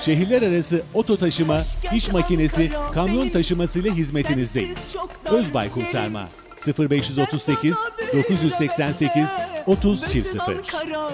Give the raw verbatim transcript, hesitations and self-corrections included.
Şehirler arası oto taşıma, iş makinesi, kamyon taşımasıyla hizmetinizdeyiz. Özbay Kurtarma sıfır beş otuz sekiz dokuz yüz seksen sekiz otuz çift sıfır.